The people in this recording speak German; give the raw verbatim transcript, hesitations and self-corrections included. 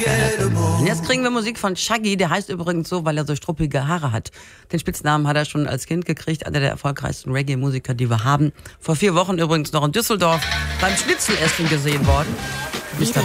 Und jetzt kriegen wir Musik von Shaggy, der heißt übrigens so, weil er so struppige Haare hat. Den Spitznamen hat er schon als Kind gekriegt, einer der erfolgreichsten Reggae-Musiker, die wir haben. Vor vier Wochen übrigens noch in Düsseldorf beim Schnitzelessen gesehen worden. Mister